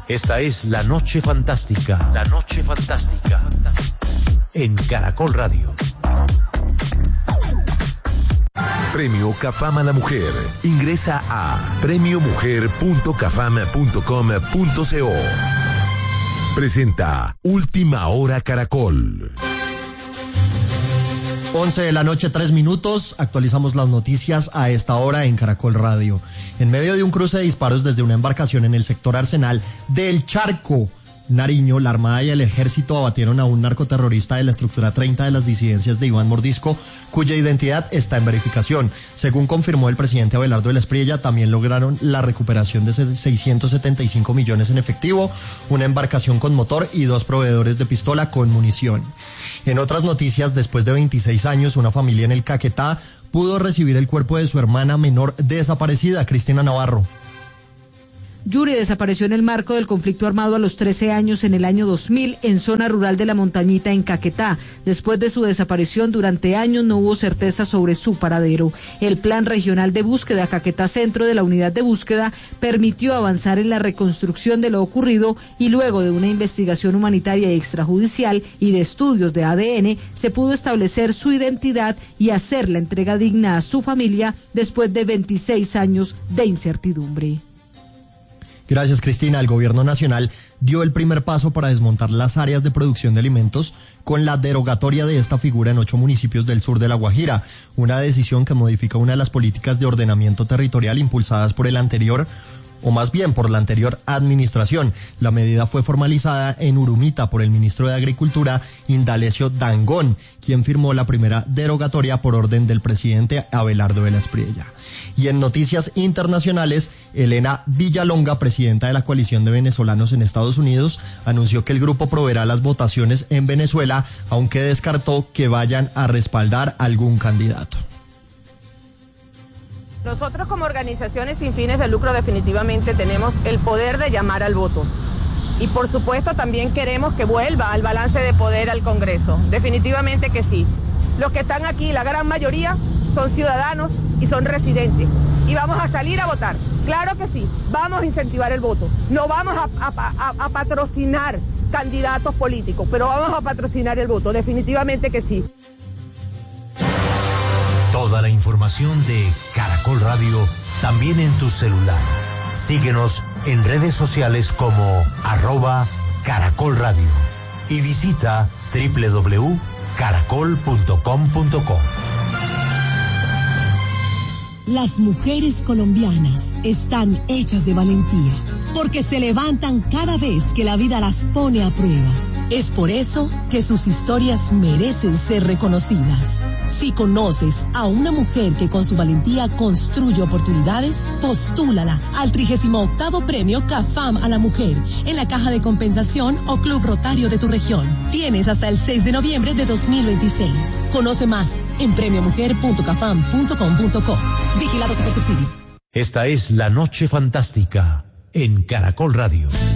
Esta es La Noche Fantástica. La Noche Fantástica. En Caracol Radio. Premio CAFAM a la Mujer. Ingresa a premiomujer.cafam.com.co. Presenta Última Hora Caracol. 11 de la noche, 3 minutos. Actualizamos las noticias a esta hora en Caracol Radio. En medio de un cruce de disparos desde una embarcación en el sector Arsenal del Charco, Nariño, la Armada y el Ejército abatieron a un narcoterrorista de la estructura 30 de las disidencias de Iván Mordisco, cuya identidad está en verificación. Según confirmó el presidente Abelardo de la Espriella, también lograron la recuperación de 675 millones en efectivo, una embarcación con motor y 2 proveedores de pistola con munición. En otras noticias, después de 26 años, una familia en el Caquetá pudo recibir el cuerpo de su hermana menor desaparecida, Cristina Navarro. Yuri desapareció en el marco del conflicto armado a los 13 años en el año 2000 en zona rural de La Montañita, en Caquetá. Después de su desaparición, durante años no hubo certeza sobre su paradero. El Plan Regional de Búsqueda Caquetá Centro de la Unidad de Búsqueda permitió avanzar en la reconstrucción de lo ocurrido y luego de una investigación humanitaria y extrajudicial y de estudios de ADN, se pudo establecer su identidad y hacer la entrega digna a su familia después de 26 años de incertidumbre. Gracias, Cristina. El gobierno nacional dio el primer paso para desmontar las áreas de producción de alimentos con la derogatoria de esta figura en 8 municipios del sur de La Guajira, una decisión que modifica una de las políticas de ordenamiento territorial impulsadas por el anterior, o más bien por la anterior administración. La medida fue formalizada en Urumita por el ministro de Agricultura, Indalecio Dangond, quien firmó la primera derogatoria por orden del presidente Abelardo de la Espriella. Y en noticias internacionales, Elena Villalonga, presidenta de la coalición de venezolanos en Estados Unidos, anunció que el grupo proveerá las votaciones en Venezuela, aunque descartó que vayan a respaldar algún candidato. Nosotros como organizaciones sin fines de lucro definitivamente tenemos el poder de llamar al voto. Y por supuesto también queremos que vuelva al balance de poder al Congreso. Definitivamente que sí. Los que están aquí, la gran mayoría, son ciudadanos y son residentes. Y vamos a salir a votar. Claro que sí, vamos a incentivar el voto. No vamos a patrocinar candidatos políticos, pero vamos a patrocinar el voto. Definitivamente que sí. Toda la información de Caracol Radio también en tu celular. Síguenos en redes sociales como @Caracol Radio y visita www.caracol.com.co. Las mujeres colombianas están hechas de valentía, porque se levantan cada vez que la vida las pone a prueba. Es por eso que sus historias merecen ser reconocidas. Si conoces a una mujer que con su valentía construye oportunidades, postúlala al 38º Premio CAFAM a la Mujer en la Caja de Compensación o Club Rotario de tu región. Tienes hasta el 6 de noviembre de 2026. Conoce más en premiomujer.cafam.com.co. Vigilado Supersubsidio. Esta es La Noche Fantástica en Caracol Radio.